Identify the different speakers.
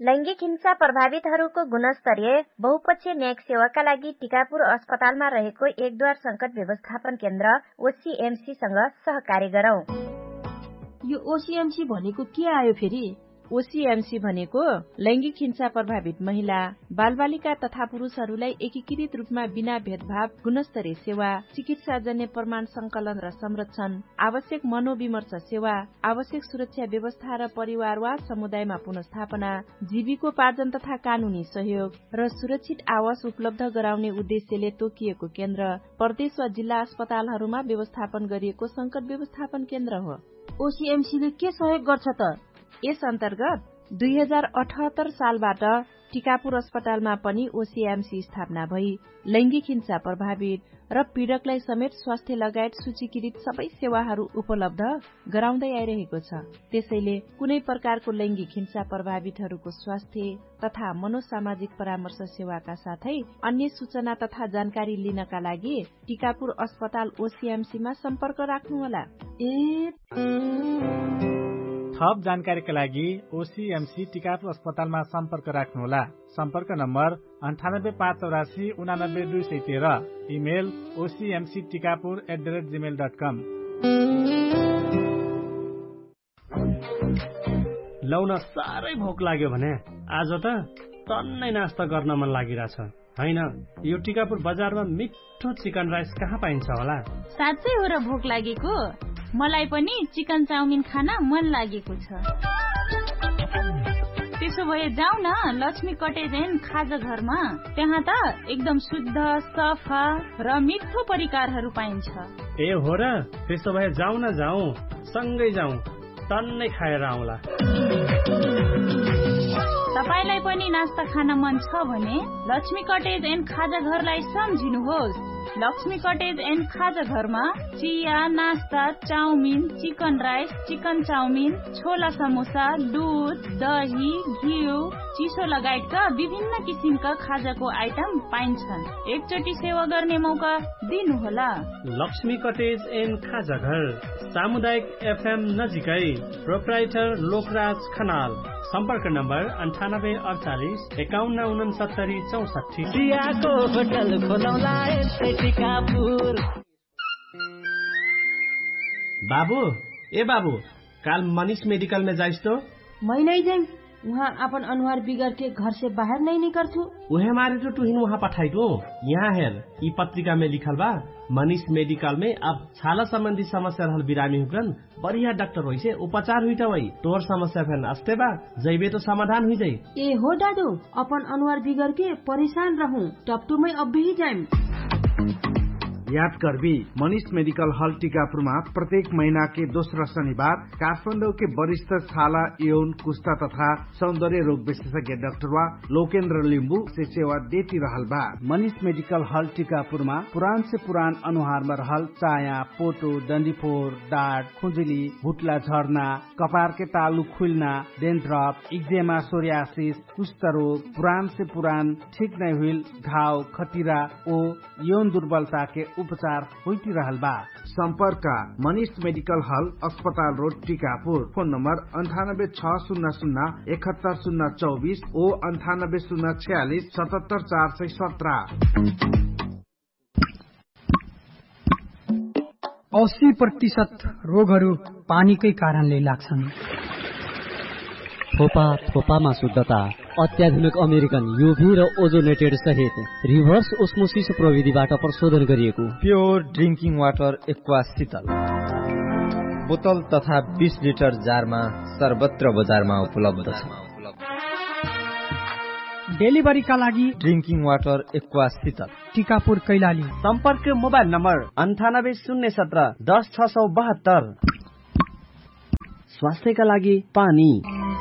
Speaker 1: लैंगिक हिंसा प्रभावितहरूको गुणस्तरीय बहुपक्षीय न्यायिक सेवाका लागि टिकापुर अस्पतालमा रहेको एकद्वार संकट व्यवस्थापन केन्द्र OCMC सँग सहकार्य गरौं।
Speaker 2: यो OCMC भनेको के आयो फेरि?
Speaker 3: OCMC भनेको लैंगिक हिंसा प्रभावित महिला, बालबालिका तथा पुरुषहरूलाई एकीकृत रूपमा बिना भेदभाव गुणस्तरीय सेवा, चिकित्साजन्य प्रमाण संकलन र संरक्षण, आवश्यक मनोविमर्श सेवा, आवश्यक सुरक्षा व्यवस्था र परिवार वा समुदायमा पुनर्स्थापना, जीविकोपार्जन तथा कानूनी सहयोग र सुरक्षित आवास उपलब्ध गराउने उद्देश्यले तोकिएको केन्द्र प्रदेश वा जिल्ला अस्पतालहरूमा व्यवस्थापन गरिएको संकट व्यवस्थापन केन्द्र हो।
Speaker 2: OCMC ले के सहयोग गर्छ त?
Speaker 3: यस अन्तर्गत 2078 सालबाट टिकापुर अस्पतालमा पनि OCMC स्थापना भई लैंगिक हिंसा प्रभावित र पीड़कलाई समेत स्वास्थ्य लगायत सूचीकृत सबै सेवाहरू उपलब्ध गराउँदै आइरहेको छ। त्यसैले कुनै प्रकारको लैंगिक हिंसा प्रभावितहरूको स्वास्थ्य तथा मनोसामाजिक परामर्श सेवाका साथै अन्य सूचना तथा जानकारी लिनका लागि टिकापुर अस्पताल OCMC मा सम्पर्क राख्नुहोला।
Speaker 4: थप जानकारीका लागि OCMC टिकापुर अस्पतालमा सम्पर्क राख्नुहोला। सम्पर्क नम्बर 9858 89 213, इमेल ocmctikapur@gmail.com।
Speaker 5: लौन साह्रै भोक लाग्यो भने आज त टन्नै नास्ता गर्न मन लागिरहेछ हैन? यो टिकापुर बजारमा मिठो चिकन राइस कहाँ पाइन्छ होला?
Speaker 6: साँच्चै हो र भोक लागेको? मलाई पनि चिकन चाउमिन खान मन लागेको छ। त्यसो भए जाऊ न लक्ष्मी कटेज एन्ड खाजा घरमा। त्यहाँ त एकदम शुद्ध, सफा र मिठो परिकारहरू पाइन्छ।
Speaker 5: ए हो र? त्यसो भए जाऊ न जाऊ, सँगै जाऊ, टन्नै खाएर आउँला।
Speaker 6: तपाईलाई पनि नास्ता खान मन छ भने लक्ष्मी कटेज एन्ड खाजा घरलाई सम्झिनुहोस्। लक्ष्मी कटेज एन्ड खाजा घरमा चिया, नास्ता, chowmein, chicken rice, chicken chowmein, छोला समोसा, दूध, दही, घिउ, चिसो लगायतका विभिन्न किसिमका खाजाको आइटम पाइन्छन्। एकचोटि सेवा गर्ने मौका दिनुहोला।
Speaker 5: लक्ष्मी कटेज एन्ड खाजा घर, सामुदायिक FM नजिकै, प्रोप्राइटर लोकराज खनाल। सम्पर्क नम्बर 9848 5169 64।
Speaker 7: चियाको होटल खोलौला टिकापुर।
Speaker 8: बाबू, ए बाबू, काल मनीष मेडिकल में जाइस तो?
Speaker 2: मैं नहीं जाऊँ, वहाँ अपन अनुहार बिगड़ के घर से बाहर नहीं निकलू।
Speaker 8: उहे मारे तो तुहिन वहाँ पठाई दो। यहाँ हेर, ई पत्रिका में लिखल बा मनीष मेडिकल में अब छाला संबंधी समस्या रहल बिरामी हुकन बढ़िया डॉक्टर होइसे उपचार हुई वही तोर समस्या फेन अस्ते बा जैबे तो समाधान हुई जाई।
Speaker 2: ए हो दादू, अपन अनुहार बिगड़ के परेशान रहूं, टपटू में अब भी जाए।
Speaker 9: याद करबी मनीष मेडिकल हॉल टीकापुरमा प्रत्येक महीना के दोस्रो शनिबार काठमाडौँ के वरिष्ठ छाला, यौन, कुष्ठा तथा सौंदर्य रोग विशेषज्ञ डाक्टर लोकेन्द्र लिम्बू से सेवा देती रहल बा। मनीष मेडिकल हॉल टीकापुरमा पुरान से पुरान अनुहार में रहल चाया, पोटो, डंडीफोर, डाँट, खुजुली, भुटला झर्ना, कपार के तालु खुलना, डेन्ड्रफ, इक्जेमा, सोरियासिस, कुष्ठ रोग, पुरान से पुरान ठीक नहीं हुई घाव, खटिरा ओ यौन दुर्बलता के उपचार होती रहल बा। संपर्क मनीष मेडिकल हॉल, अस्पताल रोड, टीकापुर। फोन नंबर 9860017024 ओ 9804477417।
Speaker 10: 80% रोगहरू पानीकै कारणले लाग्छन्।
Speaker 11: थोपामा शुद्धता, अत्याधुनिक अमेरिकन UV र ओजोनेटेड सहित रिभर्स ओस्मोसिस प्रविधिबाट प्रशोधन गरिएको
Speaker 12: प्योर ड्रिंकिङ वाटर एक्वा शीतल बोतल तथा 20 लिटर जारमा सर्वत्र बजारमा उपलब्ध छ।
Speaker 10: डेलिभरीका लागि
Speaker 12: ड्रिंकिङ वाटर एक्वा शीतल,
Speaker 10: टिकापुर कैलाली।
Speaker 13: सम्पर्क मोबाइल नम्बर 9807010672। स्वास्थ्यका लागि पानी।